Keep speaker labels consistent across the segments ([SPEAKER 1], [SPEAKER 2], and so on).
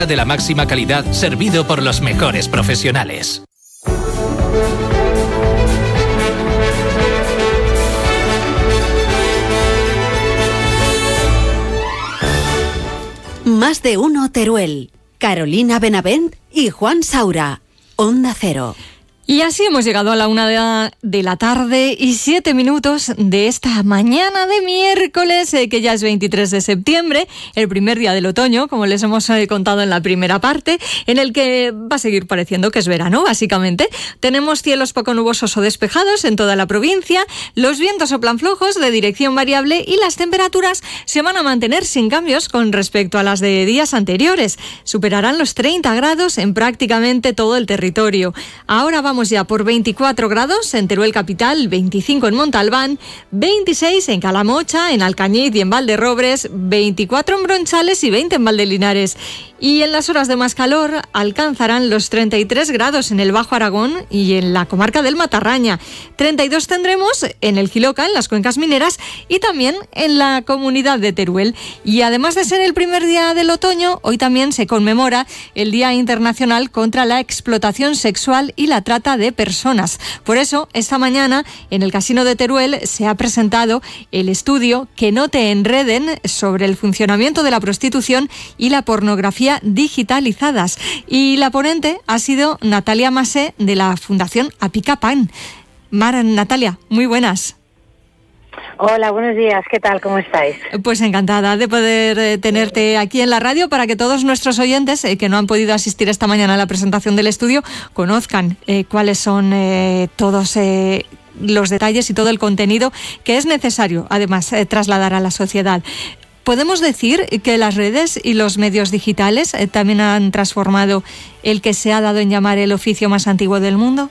[SPEAKER 1] de la máxima calidad, servido por los mejores profesionales.
[SPEAKER 2] Más de uno Teruel. Carolina Benavent y Juan Saura. Onda Cero.
[SPEAKER 3] Y así hemos llegado a la 1:07 de esta mañana de miércoles, que ya es 23 de septiembre, el primer día del otoño, como les hemos contado en la primera parte, en el que va a seguir pareciendo que es verano, básicamente. Tenemos cielos poco nubosos o despejados en toda la provincia, los vientos soplan flojos de dirección variable y las temperaturas se van a mantener sin cambios con respecto a las de días anteriores. Superarán los 30 grados en prácticamente todo el territorio. Ahora vamos ya por 24 grados en Teruel capital, 25 en Montalbán, 26 en Calamocha, en Alcañiz y en Valderrobres, 24 en Bronchales y 20 en Valdelinares. Y en las horas de más calor alcanzarán los 33 grados en el Bajo Aragón y en la comarca del Matarraña. 32 tendremos en el Jiloca, en las cuencas mineras y también en la comunidad de Teruel. Y además de ser el primer día del otoño, hoy también se conmemora el Día Internacional contra la Explotación Sexual y la Trata de Personas. Por eso, esta mañana en el Casino de Teruel se ha presentado el estudio Que no te enreden sobre el funcionamiento de la prostitución y la pornografía digitalizadas. Y la ponente ha sido Natalia Masé de la Fundación Apicapan. Natalia, muy buenas.
[SPEAKER 4] Hola, buenos días. ¿Qué tal? ¿Cómo estáis?
[SPEAKER 3] Pues encantada de poder tenerte aquí en la radio para que todos nuestros oyentes que no han podido asistir esta mañana a la presentación del estudio conozcan cuáles son todos los detalles y todo el contenido que es necesario, además, trasladar a la sociedad. ¿Podemos decir que las redes y los medios digitales también han transformado el que se ha dado en llamar el oficio más antiguo del mundo?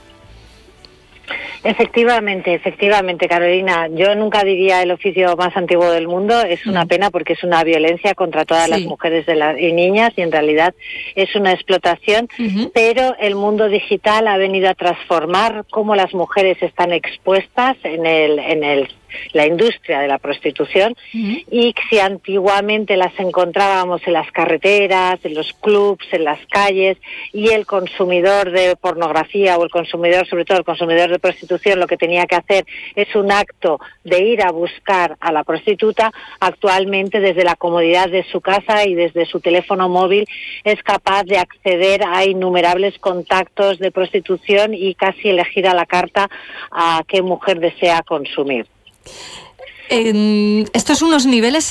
[SPEAKER 4] Efectivamente, Carolina. Yo nunca diría el oficio más antiguo del mundo. Es una pena porque es una violencia contra todas las mujeres y niñas y en realidad es una explotación. Pero el mundo digital ha venido a transformar cómo las mujeres están expuestas en la industria de la prostitución y si antiguamente las encontrábamos en las carreteras, en los clubs, en las calles y el consumidor de pornografía o el consumidor, sobre todo el consumidor de prostitución, lo que tenía que hacer es un acto de ir a buscar a la prostituta, actualmente desde la comodidad de su casa y desde su teléfono móvil es capaz de acceder a innumerables contactos de prostitución y casi elegir a la carta a qué mujer desea consumir.
[SPEAKER 3] Estos unos niveles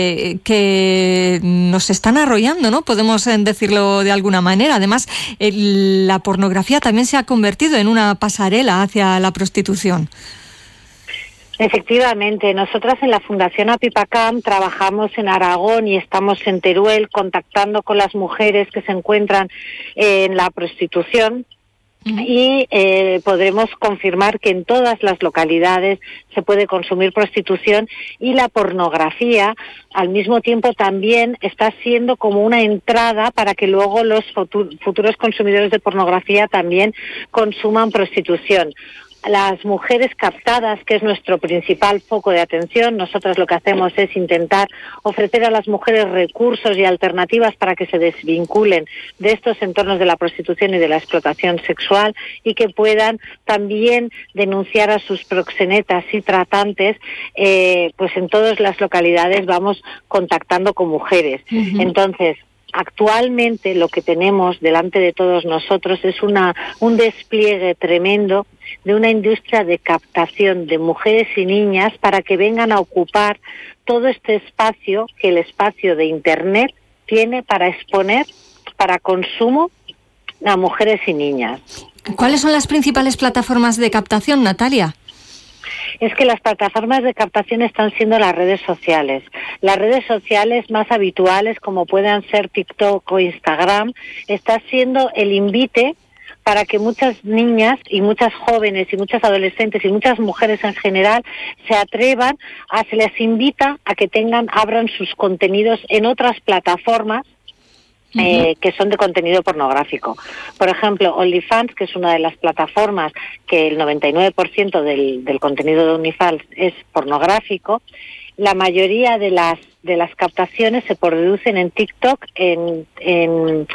[SPEAKER 3] que nos están arrollando, ¿no? Podemos decirlo de alguna manera. Además, la pornografía también se ha convertido en una pasarela hacia la prostitución.
[SPEAKER 4] Efectivamente, nosotras en la Fundación Apipacam trabajamos en Aragón y estamos en Teruel contactando con las mujeres que se encuentran en la prostitución. Y podremos confirmar que en todas las localidades se puede consumir prostitución y la pornografía al mismo tiempo también está siendo como una entrada para que luego los futuros consumidores de pornografía también consuman prostitución. Las mujeres captadas, que es nuestro principal foco de atención, nosotras lo que hacemos es intentar ofrecer a las mujeres recursos y alternativas para que se desvinculen de estos entornos de la prostitución y de la explotación sexual y que puedan también denunciar a sus proxenetas y tratantes, pues en todas las localidades vamos contactando con mujeres. Entonces, actualmente lo que tenemos delante de todos nosotros es un despliegue tremendo de una industria de captación de mujeres y niñas para que vengan a ocupar todo este espacio que el espacio de Internet tiene para exponer, para consumo a mujeres y niñas.
[SPEAKER 3] ¿Cuáles son las principales plataformas de captación, Natalia?
[SPEAKER 4] Es que las plataformas de captación están siendo las redes sociales. Las redes sociales más habituales, como puedan ser TikTok o Instagram, está siendo el invite para que muchas niñas y muchas jóvenes y muchas adolescentes y muchas mujeres en general se les invita a que abran sus contenidos en otras plataformas que son de contenido pornográfico. Por ejemplo, OnlyFans, que es una de las plataformas que el 99% del contenido de OnlyFans es pornográfico. La mayoría de las captaciones se producen en TikTok, en